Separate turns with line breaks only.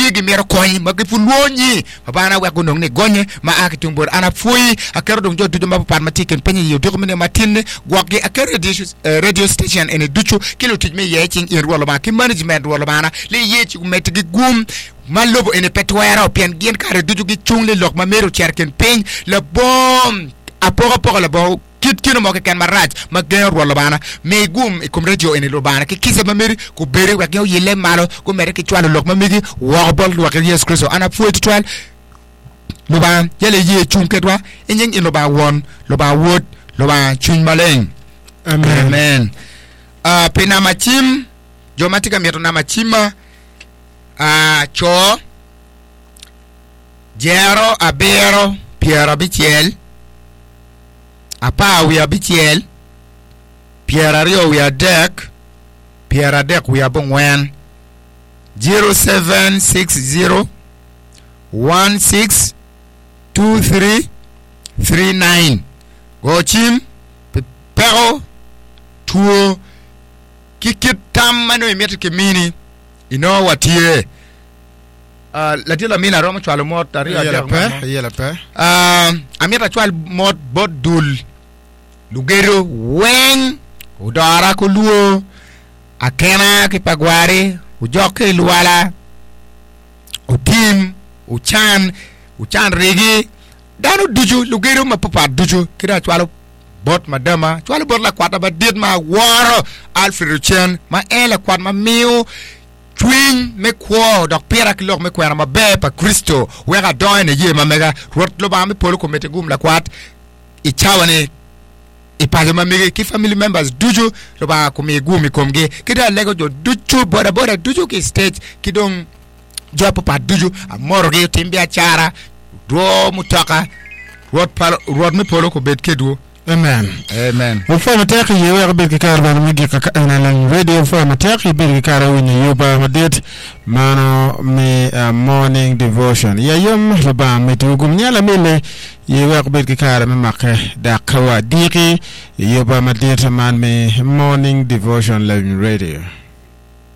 gi mero koy ma gi fu luonyi ma bana wa gonong ne gonye ma akitung bor ana fui akero dong jodu ma par ma tiken penyi yo dokumene matin gwagi akero radio station ene duchu kilo tujme yeching in rolo ma ki management rolo bana le yechi met gi gum malobo ene petwera pian gien kare duchu gi chungle lok ma mero cherken pen le bom apoko le bo kino mo ke kan maraj ma gen rolo bana me gum e kom radio ene lo bana ke kisa ma meri ko bere wa ke yele malo ko mere ke twalo lok ma migi wa bol wa ke yes kristo ana fu to twal lo ba yele ye chunke twa enyen ino ba won lo ba wot lo ba chun maleng amen pena machim jomatika mieto na machima cho jero abero piero bichiel apa we abitiel Pierre Rio we are deck Pierre deck we are bongwen 0760 162339 go chim pero tuo kikit tam mano emeto ke mini ino watie la tila mina romo chwalo mot taria
yela pe
amira chwal mot bodul lugero wen udara ko luo akena ke pagware ujoke luala utim uchan regi danu duju lugero mapapa duju kira chwalo bot madama chwalo bot la kwata ba dit ma waro Alfred Chen ma ela kwat ma miu twin me kwa dok pera kilok me kwa ma be pa Kristo wega doine ye ma mega rot lo ba me polo ko mete gum la kwat I chawane I pale ma mege ki family members duju lo ba ko me gumi komge kida lego jo duju boda duju ki stage kidong jo papa duju amorge timbia chara do mutaka rot me polo ko bet kedu
amen وفا متاقي يوغ بيرك كاربا ميجي انا راديو فا متاقي بيرك كاروين يوبا مديت مانو مي morning devotion يا يوم ربا متوغم نيالا ميلي يوغ بيرك كاربا مكه دا كوا ديقي يوبا مديت مان مي morning devotion live radio